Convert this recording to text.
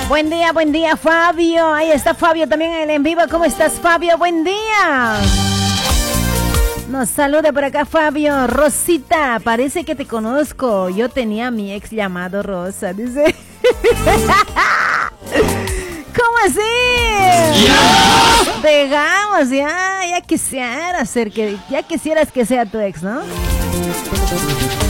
Buen día, Fabio. Ahí está Fabio también en el en vivo. ¿Cómo estás, Fabio? Buen día. Nos saluda por acá, Fabio. Rosita, parece que te conozco. Yo tenía a mi ex llamado Rosa, dice. ¿Cómo así? ¡Ya! Dejamos, ya quisieras que sea tu ex, ¿no?